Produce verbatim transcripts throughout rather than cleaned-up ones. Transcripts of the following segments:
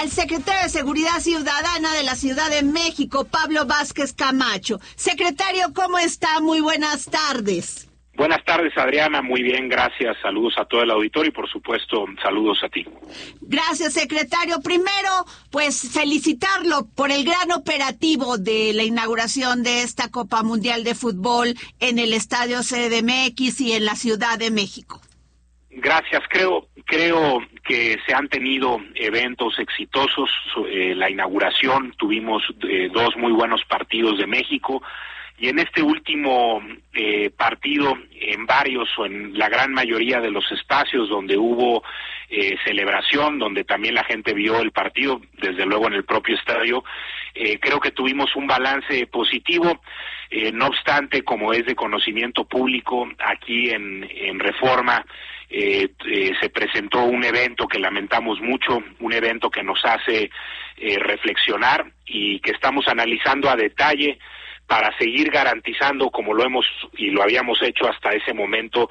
al secretario de Seguridad Ciudadana de la Ciudad de México, Pablo Vázquez Camacho. Secretario, ¿cómo está? Muy buenas tardes. Buenas tardes, Adriana. Muy bien, gracias. Saludos a todo el auditorio y, por supuesto, saludos a ti. Gracias, secretario. Primero, pues, felicitarlo por el gran operativo de la inauguración de esta Copa Mundial de Fútbol en el Estadio C D M X y en la Ciudad de México. Gracias. Creo creo que se han tenido eventos exitosos. Eh, la inauguración, tuvimos eh, dos muy buenos partidos de México. Y en este último eh, partido, en varios o en la gran mayoría de los espacios donde hubo eh, celebración, donde también la gente vio el partido, desde luego en el propio estadio, eh, creo que tuvimos un balance positivo. Eh, no obstante, como es de conocimiento público, aquí en, en Reforma eh, eh, se presentó un evento que lamentamos mucho, un evento que nos hace eh, reflexionar y que estamos analizando a detalle para seguir garantizando, como lo hemos y lo habíamos hecho hasta ese momento,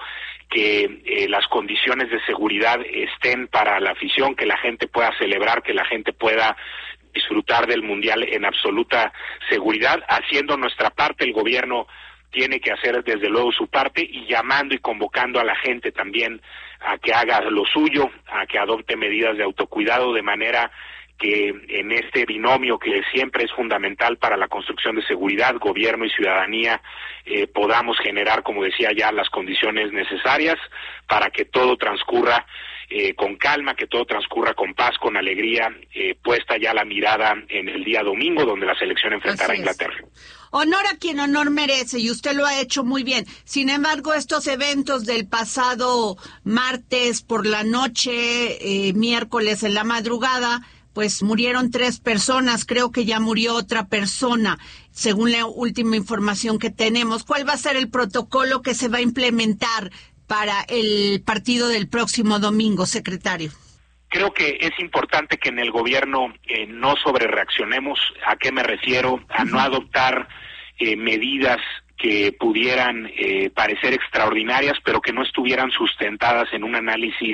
que eh, las condiciones de seguridad estén para la afición, que la gente pueda celebrar, que la gente pueda disfrutar del Mundial en absoluta seguridad. Haciendo nuestra parte, el gobierno tiene que hacer desde luego su parte y llamando y convocando a la gente también a que haga lo suyo, a que adopte medidas de autocuidado, de manera que en este binomio que siempre es fundamental para la construcción de seguridad, gobierno y ciudadanía, eh, podamos generar, como decía ya, las condiciones necesarias para que todo transcurra eh, con calma, que todo transcurra con paz, con alegría, eh, puesta ya la mirada en el día domingo, donde la selección enfrentará a Inglaterra. Honor a quien honor merece, y usted lo ha hecho muy bien. Sin embargo, estos eventos del pasado martes por la noche, eh, miércoles en la madrugada, pues murieron tres personas, creo que ya murió otra persona, según la última información que tenemos. ¿Cuál va a ser el protocolo que se va a implementar para el partido del próximo domingo, secretario? Creo que es importante que en el gobierno eh, no sobrereaccionemos. ¿A qué me refiero? A no adoptar eh, medidas que pudieran eh, parecer extraordinarias, pero que no estuvieran sustentadas en un análisis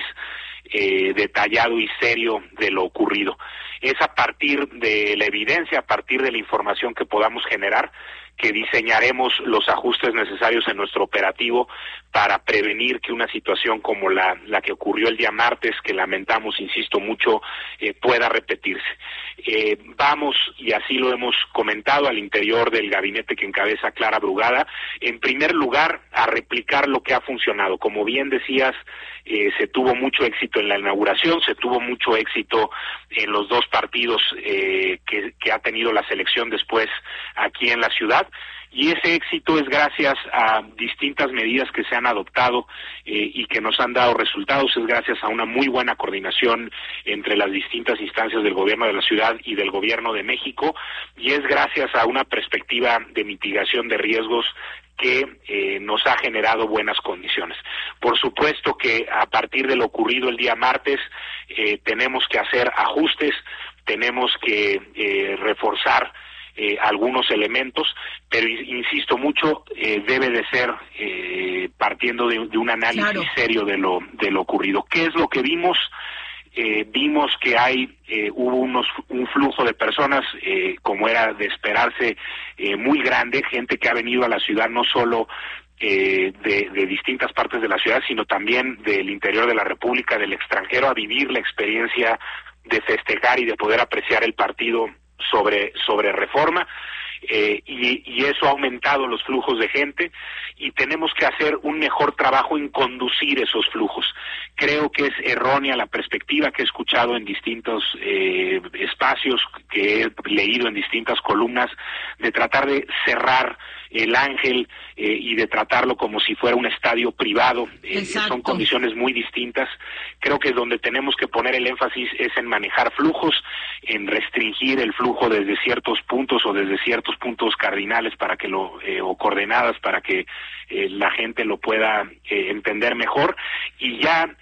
Eh, detallado y serio de lo ocurrido. Es a partir de la evidencia, a partir de la información que podamos generar, que diseñaremos los ajustes necesarios en nuestro operativo para prevenir que una situación como la, la que ocurrió el día martes, que lamentamos, insisto mucho, eh, pueda repetirse. Eh, vamos, y así lo hemos comentado al interior del gabinete que encabeza Clara Brugada, en primer lugar, a replicar lo que ha funcionado. Como bien decías, eh, se tuvo mucho éxito en la inauguración, se tuvo mucho éxito en los dos partidos eh, que, que ha tenido la selección después aquí en la ciudad. Y ese éxito es gracias a distintas medidas que se han adoptado eh, y que nos han dado resultados, es gracias a una muy buena coordinación entre las distintas instancias del gobierno de la ciudad y del gobierno de México, y es gracias a una perspectiva de mitigación de riesgos que eh, nos ha generado buenas condiciones. Por supuesto que a partir de lo ocurrido el día martes eh, tenemos que hacer ajustes, tenemos que eh, reforzar Eh, algunos elementos, pero insisto mucho, eh, debe de ser eh, partiendo de, de un análisis claro. serio de lo de lo ocurrido. ¿Qué es lo que vimos? Eh, vimos que hay eh, hubo unos un flujo de personas, eh, como era de esperarse, eh, muy grande, gente que ha venido a la ciudad no solo eh, de, de distintas partes de la ciudad, sino también del interior de la República, del extranjero, a vivir la experiencia de festejar y de poder apreciar el partido sobre sobre Reforma, eh, y, y eso ha aumentado los flujos de gente, y tenemos que hacer un mejor trabajo en conducir esos flujos. Creo que es errónea la perspectiva que he escuchado en distintos eh, espacios, que he leído en distintas columnas, de tratar de cerrar el Ángel eh, y de tratarlo como si fuera un estadio privado. Eh, son condiciones muy distintas. Creo que donde tenemos que poner el énfasis es en manejar flujos, en restringir el flujo desde ciertos puntos o desde ciertos puntos cardinales para que lo eh, o coordenadas para que eh, la gente lo pueda eh, entender mejor, y ya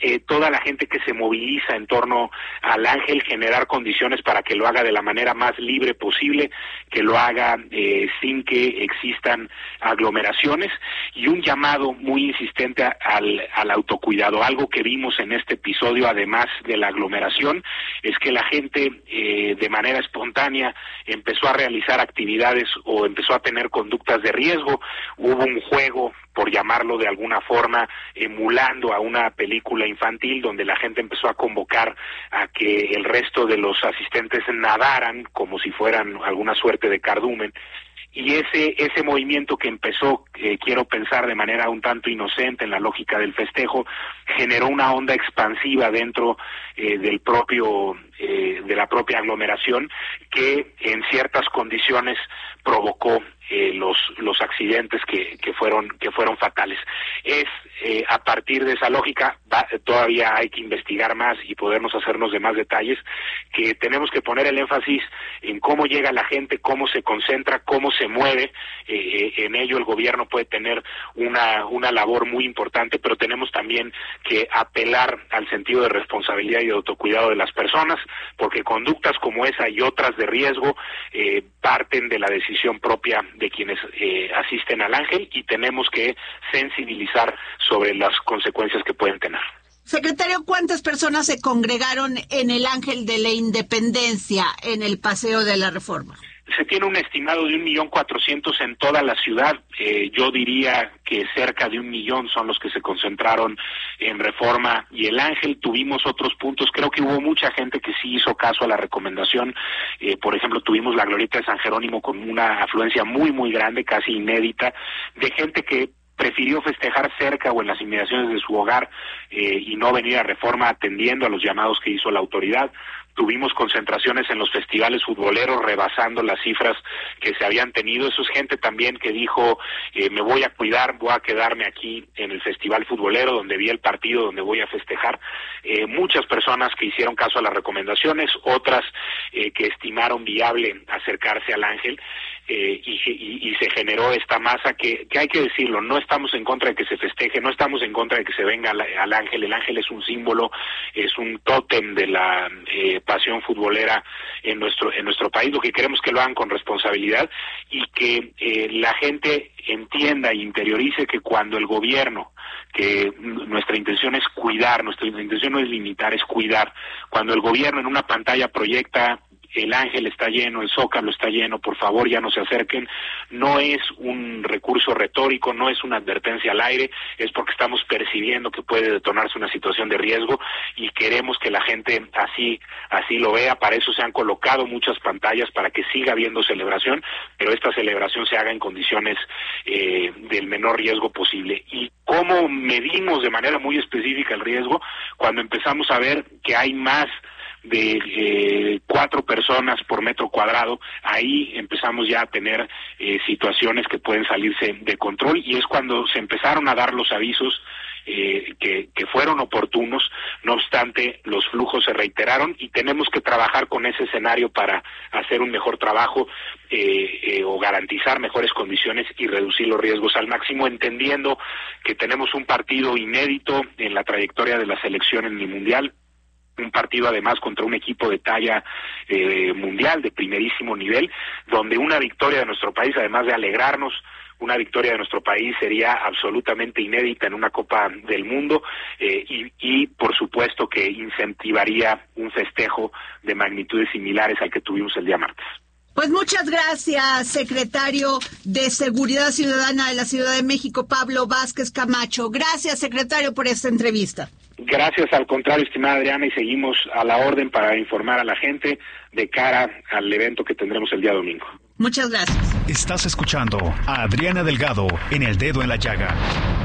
eh, toda la gente que se moviliza en torno al ángel, generar condiciones para que lo haga de la manera más libre posible, que lo haga eh, sin que existan aglomeraciones, y un llamado muy insistente a, al, al autocuidado. Algo que vimos en este episodio, además de la aglomeración, es que la gente eh, de manera espontánea empezó a realizar actividades o empezó a tener conductas de riesgo. Hubo un juego, por llamarlo de alguna forma, emulando a una película infantil, donde la gente empezó a convocar a que el resto de los asistentes nadaran como si fueran alguna suerte de cardumen. Y ese ese movimiento que empezó, eh, quiero pensar de manera un tanto inocente en la lógica del festejo, generó una onda expansiva dentro eh, del propio eh, de la propia aglomeración, que en ciertas condiciones provocó eh, los los accidentes que que fueron que fueron fatales. Es eh, a partir de esa lógica, va, todavía hay que investigar más y podernos hacernos de más detalles, que tenemos que poner el énfasis en cómo llega la gente, cómo se concentra, cómo se mueve. Eh, en ello el gobierno puede tener una una labor muy importante, pero tenemos también que apelar al sentido de responsabilidad y de autocuidado de las personas, porque conductas como esa y otras de riesgo eh, parten de la decisión propia de quienes eh, asisten al ángel, y tenemos que sensibilizar sobre las consecuencias que pueden tener. Secretario, ¿cuántas personas se congregaron en el Ángel de la Independencia en el Paseo de la Reforma? Se tiene un estimado de un millón cuatrocientos en toda la ciudad. Eh, yo diría que cerca de un millón son los que se concentraron en Reforma y el Ángel. Tuvimos otros puntos, creo que hubo mucha gente que sí hizo caso a la recomendación. Eh, por ejemplo, tuvimos la Glorieta de San Jerónimo con una afluencia muy, muy grande, casi inédita, de gente que prefirió festejar cerca o en las inmediaciones de su hogar eh, y no venir a Reforma atendiendo a los llamados que hizo la autoridad. Tuvimos concentraciones en los festivales futboleros rebasando las cifras que se habían tenido. Eso es gente también que dijo, eh, me voy a cuidar, voy a quedarme aquí en el festival futbolero donde vi el partido, donde voy a festejar. Eh, muchas personas que hicieron caso a las recomendaciones, otras eh, que estimaron viable acercarse al Ángel. Eh, y, y, y se generó esta masa que, que hay que decirlo, no estamos en contra de que se festeje, no estamos en contra de que se venga al, al Ángel. El Ángel es un símbolo, es un tótem de la eh, pasión futbolera en nuestro en nuestro país. Lo que queremos es que lo hagan con responsabilidad y que eh, la gente entienda e interiorice que cuando el gobierno, que nuestra intención es cuidar, nuestra intención no es limitar, es cuidar, cuando el gobierno en una pantalla proyecta el Ángel está lleno, el Zócalo está lleno, por favor ya no se acerquen, no es un recurso retórico, no es una advertencia al aire, es porque estamos percibiendo que puede detonarse una situación de riesgo y queremos que la gente así así lo vea. Para eso se han colocado muchas pantallas, para que siga habiendo celebración, pero esta celebración se haga en condiciones eh, del menor riesgo posible. ¿Y cómo medimos de manera muy específica el riesgo? Cuando empezamos a ver que hay más de eh, cuatro personas por metro cuadrado, ahí empezamos ya a tener eh, situaciones que pueden salirse de control, y es cuando se empezaron a dar los avisos eh, que, que fueron oportunos. No obstante, los flujos se reiteraron y tenemos que trabajar con ese escenario para hacer un mejor trabajo eh, eh, o garantizar mejores condiciones y reducir los riesgos al máximo, entendiendo que tenemos un partido inédito en la trayectoria de la selección en el Mundial, un partido además contra un equipo de talla eh, mundial, de primerísimo nivel, donde una victoria de nuestro país, además de alegrarnos, una victoria de nuestro país sería absolutamente inédita en una Copa del Mundo eh, y, y por supuesto que incentivaría un festejo de magnitudes similares al que tuvimos el día martes. Pues muchas gracias, secretario de Seguridad Ciudadana de la Ciudad de México, Pablo Vázquez Camacho. Gracias, secretario, por esta entrevista. Gracias, al contrario, estimada Adriana, y seguimos a la orden para informar a la gente de cara al evento que tendremos el día domingo. Muchas gracias. Estás escuchando a Adriana Delgado en El Dedo en la Llaga.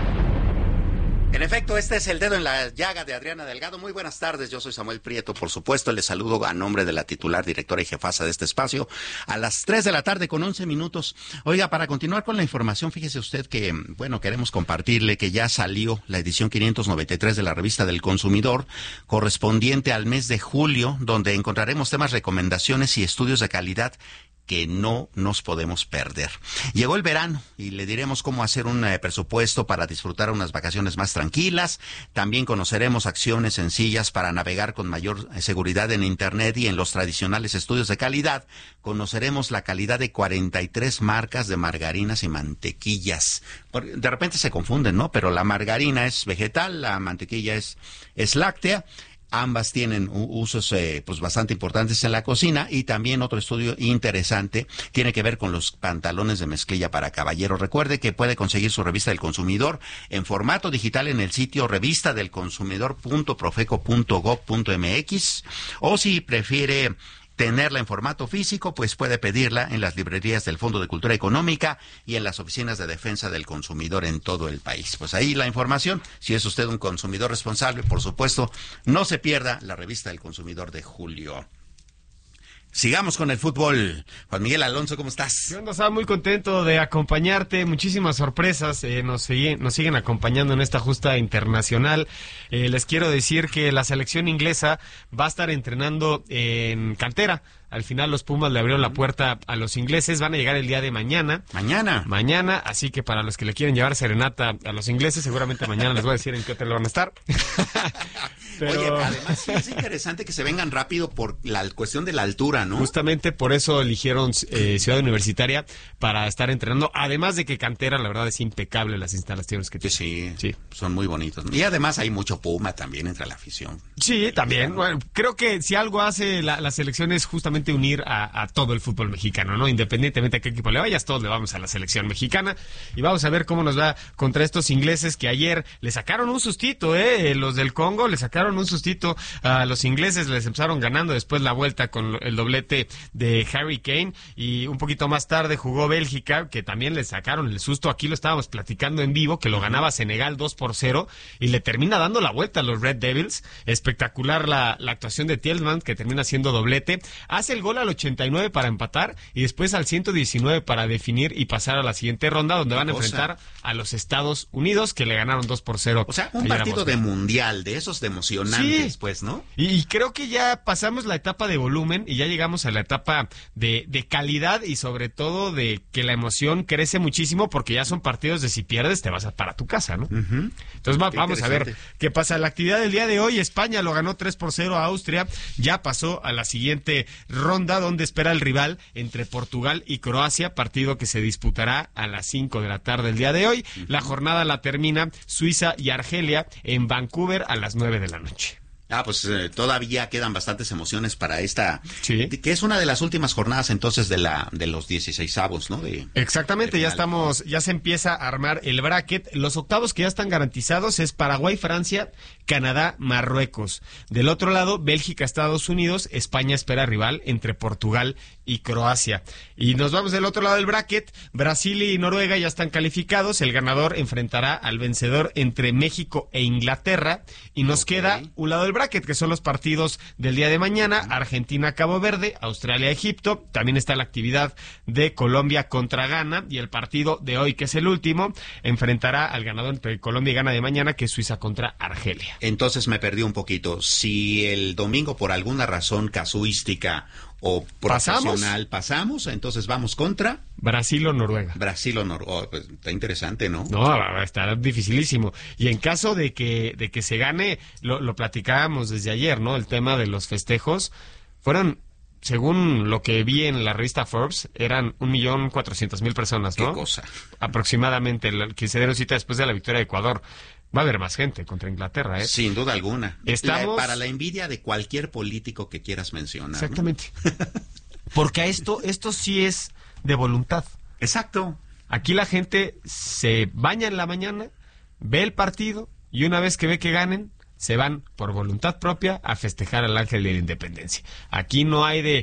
En efecto, este es El Dedo en la Llaga de Adriana Delgado. Muy buenas tardes, yo soy Samuel Prieto. Por supuesto, les saludo a nombre de la titular, directora y jefasa de este espacio, a las tres de la tarde con once minutos. Oiga, para continuar con la información, fíjese usted que, bueno, queremos compartirle que ya salió la edición quinientos noventa y tres de la Revista del Consumidor, correspondiente al mes de julio, donde encontraremos temas, recomendaciones y estudios de calidad que no nos podemos perder. Llegó el verano y le diremos cómo hacer un eh, presupuesto para disfrutar unas vacaciones más tranquilas. También conoceremos acciones sencillas para navegar con mayor eh, seguridad en Internet y en los tradicionales estudios de calidad. Conoceremos la calidad de cuarenta y tres marcas de margarinas y mantequillas. De repente se confunden, ¿no? Pero la margarina es vegetal, la mantequilla es, es láctea. Ambas tienen usos eh, pues bastante importantes en la cocina, y también otro estudio interesante tiene que ver con los pantalones de mezclilla para caballero. Recuerde que puede conseguir su revista del consumidor en formato digital en el sitio revista del consumidor punto profeco punto gob punto mx, o si prefiere tenerla en formato físico, pues puede pedirla en las librerías del Fondo de Cultura Económica y en las oficinas de defensa del consumidor en todo el país. Pues ahí la información. Si es usted un consumidor responsable, por supuesto, no se pierda la revista del consumidor de julio. Sigamos con el fútbol. Juan Miguel Alonso, ¿cómo estás? Yo ando, estaba muy contento de acompañarte. Muchísimas sorpresas eh, nos, sigue, nos siguen acompañando en esta justa internacional. Eh, les quiero decir que la selección inglesa va a estar entrenando en cantera. Al final los Pumas le abrieron la puerta a los ingleses, van a llegar el día de mañana. Mañana. Mañana, así que para los que le quieren llevar serenata a los ingleses, seguramente mañana les voy a decir en qué hotel van a estar. Pero... Oye, además sí es interesante que se vengan rápido por la cuestión de la altura, ¿no? Justamente por eso eligieron eh, Ciudad Universitaria para estar entrenando, además de que cantera, la verdad es impecable las instalaciones que tiene. Sí, sí, son muy bonitos. Y además hay mucho Puma también entre la afición. Sí, también. Bueno, creo que si algo hace la, la selección es justamente unir a, a todo el fútbol mexicano, ¿no? Independientemente a qué equipo le vayas, todos le vamos a la selección mexicana y vamos a ver cómo nos va contra estos ingleses que ayer le sacaron un sustito, ¿eh? Los del Congo le sacaron un sustito a los ingleses, les empezaron ganando después la vuelta con el doblete de Harry Kane, y un poquito más tarde jugó Bélgica, que también le sacaron el susto. Aquí lo estábamos platicando en vivo, que lo ganaba Senegal dos por cero y le termina dando la vuelta a los Red Devils. Espectacular la, la actuación de Tielemans, que termina siendo doblete. Hace el gol al ochenta y nueve para empatar y después al ciento diecinueve para definir y pasar a la siguiente ronda, donde van a enfrentar a los Estados Unidos, que le ganaron dos por cero. O sea, un partido de mundial, de esos de emocionantes, sí. Pues, ¿no? Y, y creo que ya pasamos la etapa de volumen y ya llegamos a la etapa de, de calidad, y sobre todo de que la emoción crece muchísimo, porque ya son partidos de si pierdes te vas a para tu casa, ¿no? Uh-huh. Entonces va, vamos a ver qué pasa. La actividad del día de hoy: España lo ganó tres por cero a Austria, ya pasó a la siguiente ronda, donde espera el rival entre Portugal y Croacia, partido que se disputará a las cinco de la tarde el día de hoy. Uh-huh. La jornada la termina Suiza y Argelia en Vancouver a las nueve de la noche. Ah, pues eh, todavía quedan bastantes emociones para esta, sí. que es una de las últimas jornadas entonces de la de los dieciseisavos, ¿no? De, Exactamente, de ya estamos, ya se empieza a armar el bracket. Los octavos que ya están garantizados es Paraguay, Francia, Canadá, Marruecos. Del otro lado, Bélgica, Estados Unidos. España espera rival entre Portugal y Croacia. Y nos vamos del otro lado del bracket. Brasil y Noruega ya están calificados. El ganador enfrentará al vencedor entre México e Inglaterra. Y nos okay. queda un lado del bracket, que son los partidos del día de mañana: Argentina, Cabo Verde, Australia, Egipto. También está la actividad de Colombia contra Ghana, y el partido de hoy, que es el último, enfrentará al ganador entre Colombia y Ghana de mañana, que es Suiza contra Argelia. Entonces me perdí un poquito. Si el domingo, por alguna razón casuística o profesional, pasamos, entonces vamos contra Brasil o Noruega. Brasil o Noruega. Oh, pues está interesante, ¿no? No, va a estar dificilísimo. Y en caso de que de que se gane, lo, lo platicábamos desde ayer, ¿no? El tema de los festejos. Fueron, según lo que vi en la revista Forbes, eran un millón cuatrocientos mil personas, ¿no? Qué cosa. Aproximadamente, que se dieron cita después de la victoria de Ecuador. Va a haber más gente contra Inglaterra, ¿eh? Sin duda alguna. Estamos... La, para la envidia de cualquier político que quieras mencionar. Exactamente. ¿No? Porque a esto, esto sí es de voluntad. Exacto. Aquí la gente se baña en la mañana, ve el partido, y una vez que ve que ganen, se van por voluntad propia a festejar al Ángel de la Independencia. Aquí no hay de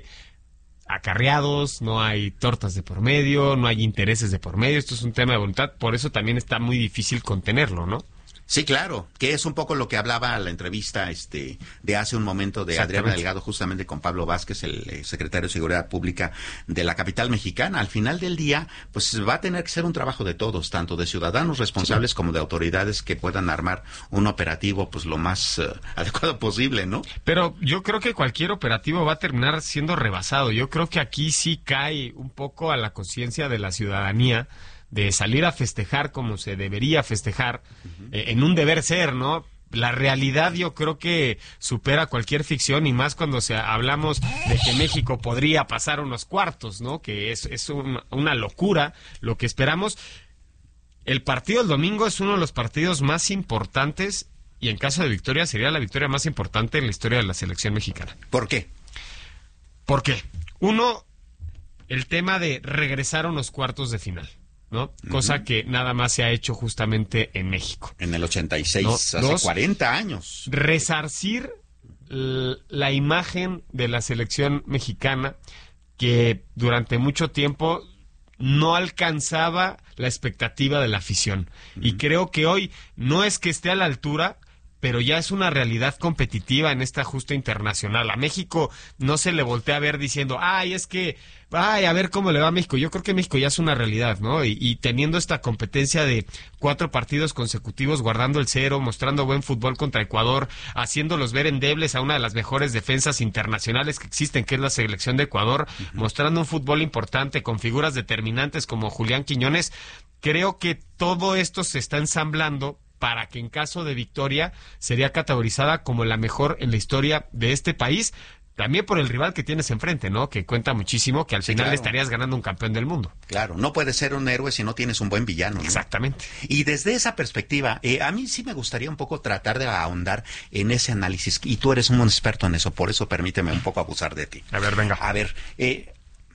acarreados, no hay tortas de por medio, no hay intereses de por medio. Esto es un tema de voluntad, por eso también está muy difícil contenerlo, ¿no? Sí, claro, que es un poco lo que hablaba la entrevista este de hace un momento de Adriana Delgado justamente con Pablo Vázquez, el eh, secretario de Seguridad Pública de la capital mexicana. Al final del día, pues va a tener que ser un trabajo de todos, tanto de ciudadanos responsables sí. como de autoridades que puedan armar un operativo pues lo más uh, adecuado posible, ¿no? Pero yo creo que cualquier operativo va a terminar siendo rebasado. Yo creo que aquí sí cae un poco a la conciencia de la ciudadanía de salir a festejar como se debería festejar, uh-huh. eh, en un deber ser, ¿no? La realidad yo creo que supera cualquier ficción y más cuando se, hablamos de que México podría pasar unos cuartos, ¿no? Que es, es un, una locura lo que esperamos. El partido del domingo es uno de los partidos más importantes y en caso de victoria sería la victoria más importante en la historia de la selección mexicana. ¿Por qué? ¿Por qué? Uno, el tema de regresar a unos cuartos de final, ¿no? Uh-huh. Cosa que nada más se ha hecho justamente en México. En el ochenta y seis, ¿no? hace Dos, cuarenta años. Resarcir l- la imagen de la selección mexicana que durante mucho tiempo no alcanzaba la expectativa de la afición. Uh-huh. Y creo que hoy no es que esté a la altura, pero ya es una realidad competitiva en esta justa internacional. A México no se le voltea a ver diciendo, ay, es que, ay, a ver cómo le va a México. Yo creo que México ya es una realidad, ¿no? Y, y teniendo esta competencia de cuatro partidos consecutivos, guardando el cero, mostrando buen fútbol contra Ecuador, haciéndolos ver endebles a una de las mejores defensas internacionales que existen, que es la selección de Ecuador, uh-huh. mostrando un fútbol importante con figuras determinantes como Julián Quiñones. Creo que todo esto se está ensamblando para que en caso de victoria sería categorizada como la mejor en la historia de este país, también por el rival que tienes enfrente, ¿no? Que cuenta muchísimo, que al sí, final claro. estarías ganando un campeón del mundo. Claro, no puedes ser un héroe si no tienes un buen villano, ¿no? Exactamente. Y desde esa perspectiva, eh, a mí sí me gustaría un poco tratar de ahondar en ese análisis, y tú eres un experto en eso, por eso permíteme un poco abusar de ti. A ver, venga. A ver, eh...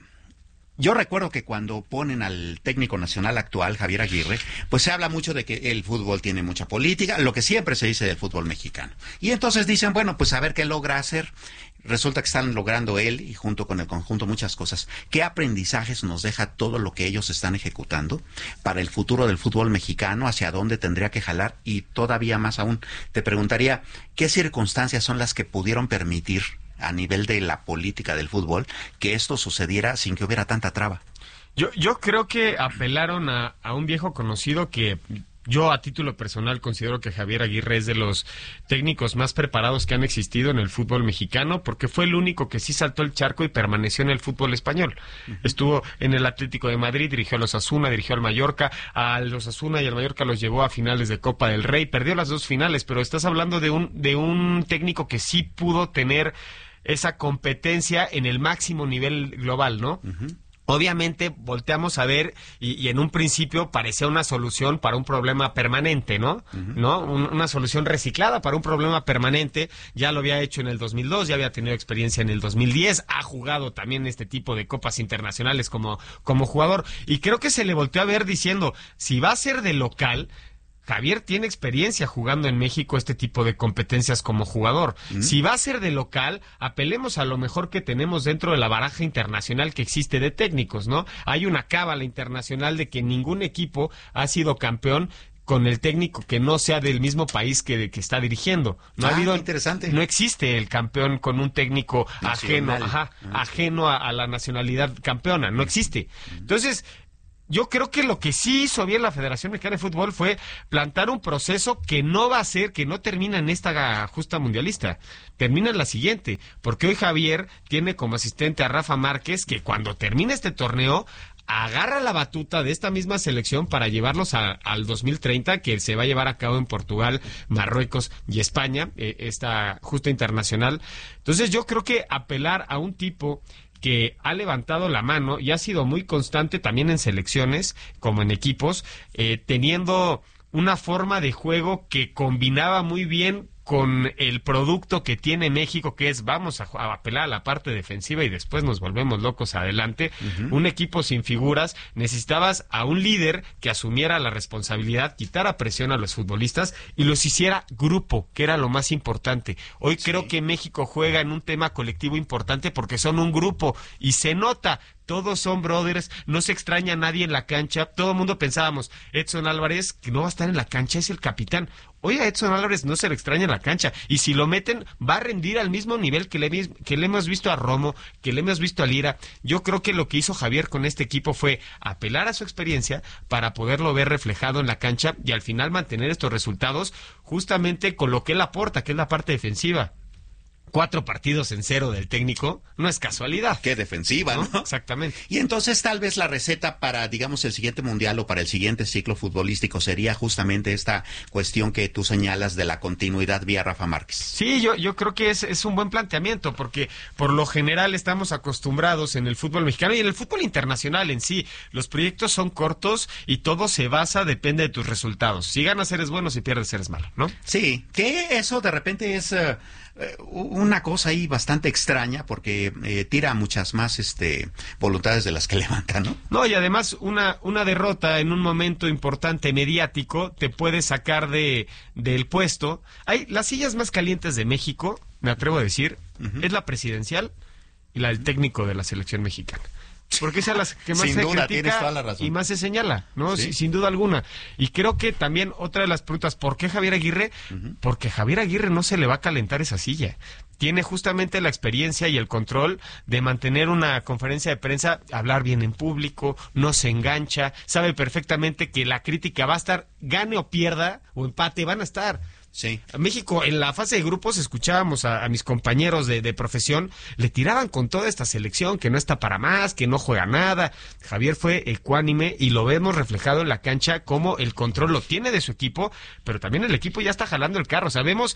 yo recuerdo que cuando ponen al técnico nacional actual, Javier Aguirre, pues se habla mucho de que el fútbol tiene mucha política, lo que siempre se dice del fútbol mexicano. Y entonces dicen, bueno, pues a ver qué logra hacer. Resulta que están logrando él y junto con el conjunto muchas cosas. ¿Qué aprendizajes nos deja todo lo que ellos están ejecutando para el futuro del fútbol mexicano? ¿Hacia dónde tendría que jalar? Y todavía más aún, te preguntaría, ¿qué circunstancias son las que pudieron permitir a nivel de la política del fútbol que esto sucediera sin que hubiera tanta traba? Yo, yo creo que apelaron a, a un viejo conocido que yo a título personal considero que Javier Aguirre es de los técnicos más preparados que han existido en el fútbol mexicano, porque fue el único que sí saltó el charco y permaneció en el fútbol español. Uh-huh. Estuvo en el Atlético de Madrid, dirigió a los Osasuna, dirigió al Mallorca, a los Osasuna y al Mallorca los llevó a finales de Copa del Rey, perdió las dos finales, pero estás hablando de un, de un técnico que sí pudo tener esa competencia en el máximo nivel global, ¿no? Uh-huh. Obviamente volteamos a ver y, y en un principio parecía una solución para un problema permanente, ¿no? Uh-huh. ¿No? Un, una solución reciclada para un problema permanente. Ya lo había hecho en el dos mil dos, ya había tenido experiencia en el dos mil diez, ha jugado también este tipo de copas internacionales como, como jugador. Y creo que se le volteó a ver diciendo, si va a ser de local, Javier tiene experiencia jugando en México este tipo de competencias como jugador. ¿Mm? Si va a ser de local, apelemos a lo mejor que tenemos dentro de la baraja internacional que existe de técnicos, ¿no? Hay una cábala internacional de que ningún equipo ha sido campeón con el técnico que no sea del mismo país que, que está dirigiendo. No ah, ha habido, interesante. No existe el campeón con un técnico nacional. ajeno, ajá, ah, ajeno a, a la nacionalidad campeona. No existe. Entonces, yo creo que lo que sí hizo bien la Federación Mexicana de Fútbol fue plantar un proceso que no va a ser, que no termina en esta justa mundialista, termina en la siguiente, porque hoy Javier tiene como asistente a Rafa Márquez, que cuando termine este torneo agarra la batuta de esta misma selección para llevarlos a, al dos mil treinta, que se va a llevar a cabo en Portugal, Marruecos y España, eh, esta justa internacional. Entonces yo creo que apelar a un tipo que ha levantado la mano y ha sido muy constante también en selecciones como en equipos, eh, teniendo una forma de juego que combinaba muy bien con el producto que tiene México, que es vamos a, a apelar a la parte defensiva y después nos volvemos locos adelante. Uh-huh. Un equipo sin figuras, necesitabas a un líder que asumiera la responsabilidad, quitara presión a los futbolistas y los hiciera grupo, que era lo más importante. Hoy sí. Creo que México juega en un tema colectivo importante porque son un grupo y se nota. Todos son brothers, no se extraña a nadie en la cancha. Todo el mundo pensábamos, Edson Álvarez, que no va a estar en la cancha, es el capitán. Hoy a Edson Álvarez no se le extraña en la cancha, y si lo meten va a rendir al mismo nivel que le, que le hemos visto a Romo, que le hemos visto a Lira. Yo creo que lo que hizo Javier con este equipo fue apelar a su experiencia para poderlo ver reflejado en la cancha y al final mantener estos resultados justamente con lo que él aporta, que es la parte defensiva. Cuatro partidos en cero del técnico, no es casualidad. Qué defensiva, ¿no? ¿no? Exactamente. Y entonces tal vez la receta para, digamos, el siguiente mundial o para el siguiente ciclo futbolístico sería justamente esta cuestión que tú señalas de la continuidad vía Rafa Márquez. Sí, yo, yo creo que es, es un buen planteamiento, porque por lo general estamos acostumbrados en el fútbol mexicano y en el fútbol internacional en sí. Los proyectos son cortos y todo se basa, depende de tus resultados. Si ganas eres bueno, si pierdes eres malo, ¿no? Sí, que eso de repente es... Uh... una cosa ahí bastante extraña porque eh, tira muchas más este voluntades de las que levanta, ¿no? No, y además una una derrota en un momento importante mediático te puede sacar de del puesto. Hay las sillas más calientes de México, me atrevo a decir, uh-huh. es la presidencial y la del técnico de la selección mexicana. Porque esa es la que más sin se duda, critica tienes toda la razón. Y más se señala, ¿no? ¿Sí? Sí, sin duda alguna. Y creo que también otra de las preguntas, ¿por qué Javier Aguirre? Uh-huh. Porque Javier Aguirre no se le va a calentar esa silla. Tiene justamente la experiencia y el control de mantener una conferencia de prensa, hablar bien en público, no se engancha, sabe perfectamente que la crítica va a estar, gane o pierda o empate, van a estar. Sí. México, en la fase de grupos escuchábamos a, a mis compañeros de, de profesión, le tiraban con toda esta selección, que no está para más, que no juega nada. Javier fue ecuánime y lo vemos reflejado en la cancha como el control lo tiene de su equipo, pero también el equipo ya está jalando el carro. Sabemos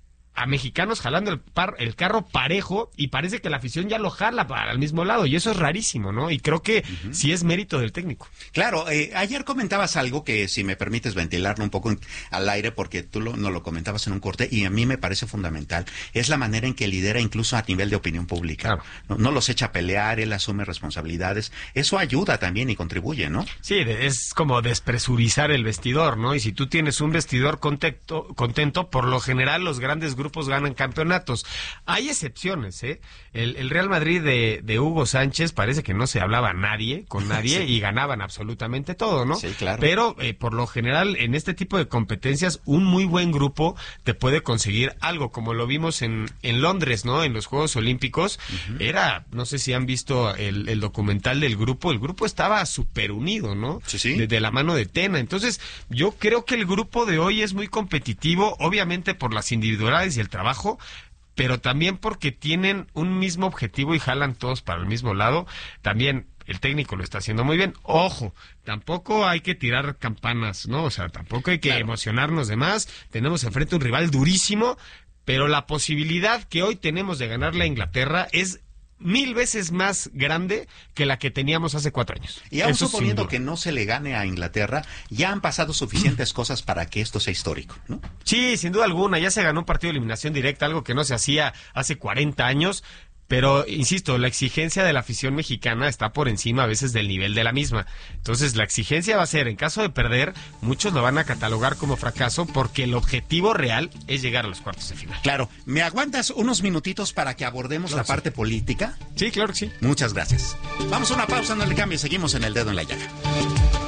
a mexicanos jalando el, par, el carro parejo y parece que la afición ya lo jala para el mismo lado y eso es rarísimo, ¿no? Y creo que uh-huh. sí es mérito del técnico. Claro, eh, ayer comentabas algo que si me permites ventilarlo un poco en, al aire porque tú lo, nos lo comentabas en un corte y a mí me parece fundamental, es la manera en que lidera incluso a nivel de opinión pública. Claro. No, no los echa a pelear, él asume responsabilidades, eso ayuda también y contribuye, ¿no? Sí, es como despresurizar el vestidor, ¿no? Y si tú tienes un vestidor contento, contento, por lo general los grandes grupos grupos ganan campeonatos. Hay excepciones, ¿eh? El, el Real Madrid de, de Hugo Sánchez parece que no se hablaba nadie, con nadie, sí. y ganaban absolutamente todo, ¿no? Sí, claro. Pero eh, por lo general, en este tipo de competencias, un muy buen grupo te puede conseguir algo, como lo vimos en, en Londres, ¿no? En los Juegos Olímpicos. Uh-huh. Era, no sé si han visto el, el documental del grupo, el grupo estaba súper unido, ¿no? Sí, sí. De, de la mano de Tena. Entonces, yo creo que el grupo de hoy es muy competitivo, obviamente por las individualidades y el trabajo, pero también porque tienen un mismo objetivo y jalan todos para el mismo lado. También el técnico lo está haciendo muy bien. Ojo, tampoco hay que tirar campanas, ¿no? O sea, tampoco hay que claro. emocionarnos de más. Tenemos enfrente un rival durísimo, pero la posibilidad que hoy tenemos de ganarle a Inglaterra es mil veces más grande que la que teníamos hace cuatro años. Y aún suponiendo que no se le gane a Inglaterra, ya han pasado suficientes cosas para que esto sea histórico, ¿no? Sí, sin duda alguna, ya se ganó un partido de eliminación directa, algo que no se hacía hace cuarenta años, pero, insisto, la exigencia de la afición mexicana está por encima a veces del nivel de la misma. Entonces, la exigencia va a ser, en caso de perder, muchos lo van a catalogar como fracaso porque el objetivo real es llegar a los cuartos de final. Claro. ¿Me aguantas unos minutitos para que abordemos claro, la parte sí. política? Sí, claro que sí. Muchas gracias. Vamos a una pausa, no le cambie, seguimos en El Dedo en la Llaga.